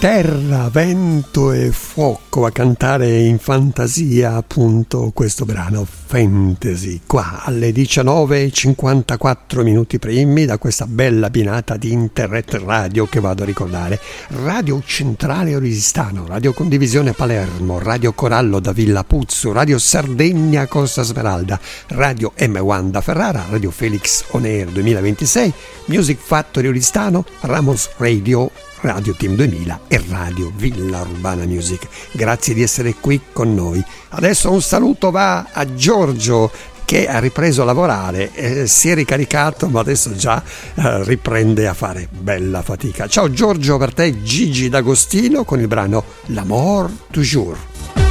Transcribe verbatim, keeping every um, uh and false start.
terra, vento e fuoco a cantare in fantasia appunto questo brano Fantasy, qua alle diciannove e cinquantaquattro minuti primi da questa bella binata di internet radio che vado a ricordare: Radio Centrale Oristano, Radio Condivisione Palermo, Radio Corallo da Villa Puzzo, Radio Sardegna Costa Smeralda, Radio M uno da Ferrara, Radio Felix On Air duemilaventisei, Music Factory Oristano, Ramos Radio, Radio Team duemila e Radio Villa Urbana Music. Grazie di essere qui con noi. Adesso un saluto va a Giorgio che ha ripreso a lavorare, eh, si è ricaricato ma adesso già eh, riprende a fare bella fatica. Ciao Giorgio, per te Gigi D'Agostino con il brano L'amour toujours.